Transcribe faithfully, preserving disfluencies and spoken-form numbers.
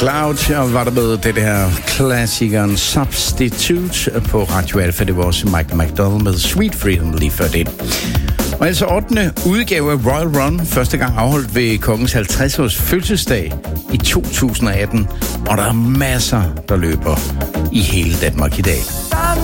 Cloud, og var der med det der klassikeren Substitute på Radio Alpha. Det var også Michael McDonald med Sweet Freedom lige før det. Og altså ottende udgave af Royal Run, første gang afholdt ved kongens halvtreds års fødselsdag i to tusind og atten. Og der er masser, der løber i hele Danmark i dag.